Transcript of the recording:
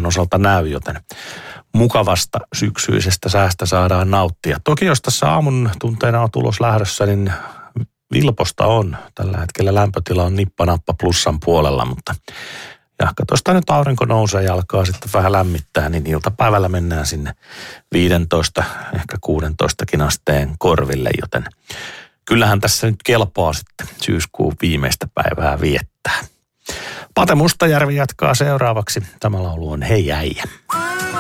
ilman osalta näy, joten mukavasta syksyisestä säästä saadaan nauttia. Toki jos tässä aamun tunteina on tulos lähdössä, niin vilposta on. Tällä hetkellä lämpötila on nippanappa plussan puolella, mutta jahka tuosta nyt aurinko nousee ja alkaa sitten vähän lämmittää, niin iltapäivällä mennään sinne 15, ehkä 16 asteen korville, joten kyllähän tässä nyt kelpaa sitten syyskuun viimeistä päivää viettää. Pate Mustajärvi jatkaa seuraavaksi. Tämä laulu on Hei äijä.